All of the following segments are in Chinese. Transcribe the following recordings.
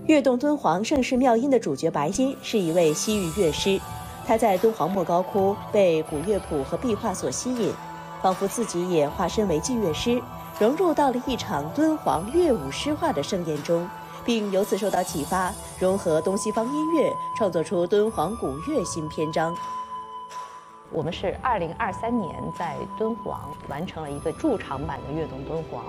跃动敦煌盛世妙音的主角白音是一位西域乐师，他在敦煌莫高窟被古乐谱和壁画所吸引，仿佛自己也化身为祭乐师，融入到了一场敦煌乐舞诗画的盛宴中，并由此受到启发，融合东西方音乐，创作出敦煌古乐新篇章。 我们是2023年在敦煌完成了一个驻场版的跃动敦煌。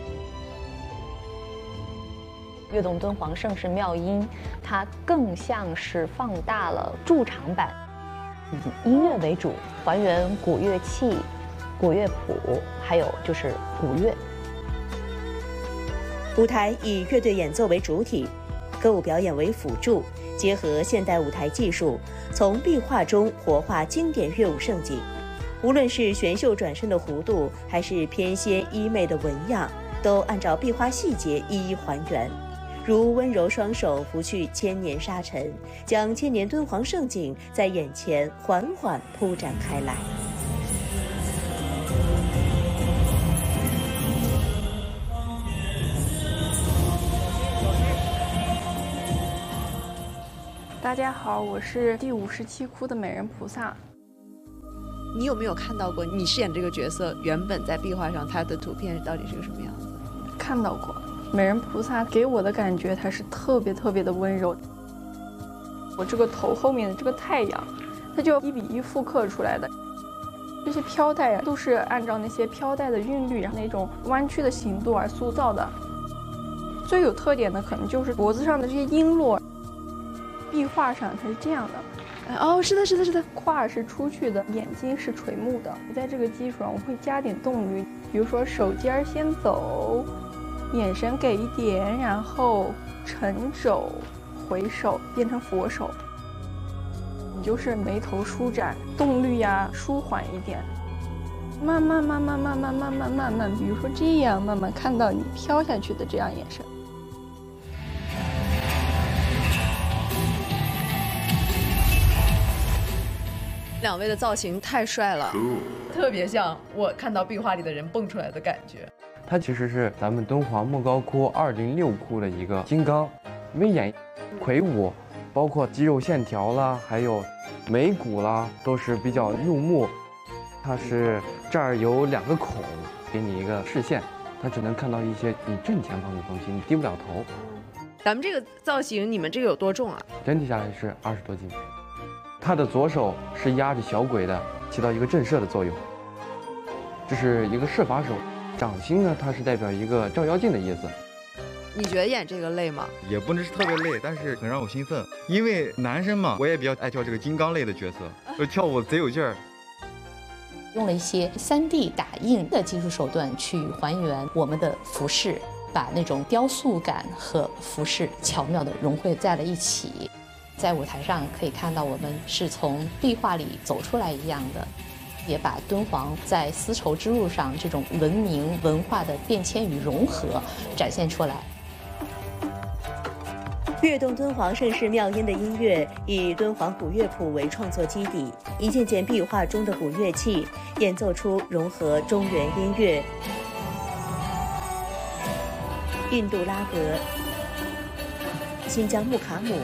跃动敦煌盛世妙音，它更像是放大了驻场版，以音乐为主，还原古乐器、古乐谱，还有就是古乐。 舞台以乐队演奏为主体，歌舞表演为辅助，结合现代舞台技术，从壁画中活化经典乐舞盛景。无论是旋袖转身的弧度，还是翩跹衣袂的纹样，都按照壁画细节一一还原。如温柔双手拂去千年沙尘，将千年敦煌盛景在眼前缓缓铺展开来。 大家好，我是第57窟的美人菩萨。 你有没有看到过你饰演这个角色原本在壁画上它的图片到底是个什么样子？ 看到过。美人菩萨给我的感觉，它是特别的温柔。我这个头后面的这个太阳，它就1比1复刻出来的。这些飘带都是按照那些飘带的韵律，然后那种弯曲的形度而塑造的。最有特点的可能就是脖子上的这些璎珞，壁画上它是这样的。 哦，是的， 胯是出去的，眼睛是垂目的。在这个基础上，我会加点动律，比如说手尖先走。眼神给一点，然后沉肘回首变成佛手，你就是眉头舒展，动律呀舒缓一点，慢慢，比如说这样，慢慢看到你飘下去的这样眼神。 两位的造型太帅了，特别像我看到壁画里的人蹦出来的感觉。 它其实是咱们敦煌莫高窟206窟的一个金刚，因为演魁梧，包括肌肉线条啦，还有眉骨啦，都是比较入目。它是这儿有2个孔，给你一个视线，它只能看到一些你正前方的东西，你低不了头。 咱们这个造型，你们这个有多重啊？ 整体下来是20多斤。它的左手是压着小鬼的，起到一个震慑的作用。这是一个摄法手。掌心呢，它是代表一个照妖镜的意思。 你觉得演这个累吗？ 也不能是特别累，但是很让我兴奋，因为男生嘛，我也比较爱跳这个金刚类的角色，就跳舞贼有劲儿。 用了一些3D 打印的技术手段去还原我们的服饰，把那种雕塑感和服饰巧妙地融汇在了一起。在舞台上可以看到我们是从壁画里走出来一样的。也把敦煌在丝绸之路上这种文明文化的变迁与融合展现出来。 跃动敦煌盛世妙音的音乐以敦煌古乐谱为创作基底，一件件壁画中的古乐器演奏出融合中原音乐、印度拉格、新疆木卡姆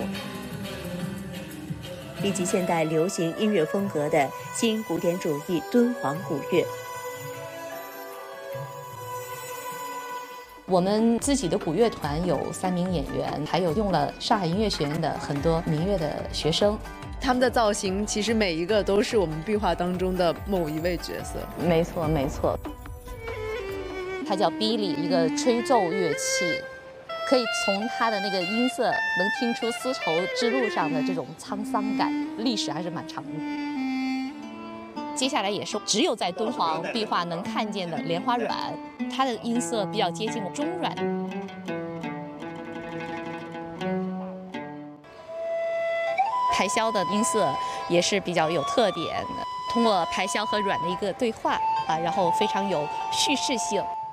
以及现代流行音乐风格的新古典主义敦煌古乐。 我们自己的古乐团有3名演员，还有用了上海音乐学院的很多民乐的学生。 他们的造型其实每一个都是我们壁画当中的某一位角色。 没错。它叫哔哩，一个吹奏乐器。可以从它的那个音色能听出丝绸之路上的这种沧桑感，历史还是蛮长的。接下来也是只有在敦煌壁画能看见的莲花阮，它的音色比较接近中阮。排箫的音色也是比较有特点的，通过排箫和阮的一个对话然后非常有叙事性。